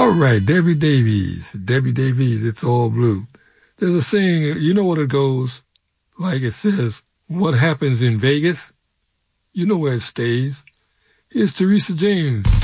All right, Debbie Davies. Debbie Davies, It's All Blue. There's a saying, you know what it goes? Like it says, what happens in Vegas, you know where it stays. Here's Teresa James.